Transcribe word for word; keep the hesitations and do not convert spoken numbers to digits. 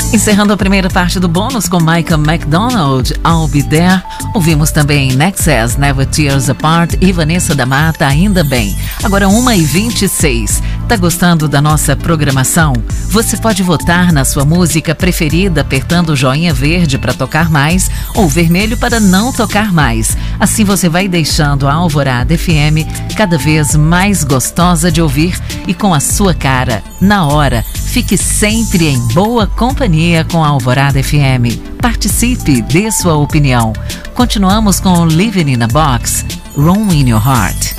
Encerrando a primeira parte do bônus com Michael McDonald, I'll Be There. Ouvimos também Nexus, Never Tears Apart e Vanessa da Mata, Ainda Bem. Agora uma e vinte e seis. Tá gostando da nossa programação? Você pode votar na sua música preferida apertando o joinha verde para tocar mais ou vermelho para não tocar mais. Assim você vai deixando a Alvorada F M cada vez mais gostosa de ouvir e com a sua cara, na hora. Fique sempre em boa companhia com a Alvorada F M. Participe, dê sua opinião. Continuamos com Living in a Box, Room in Your Heart.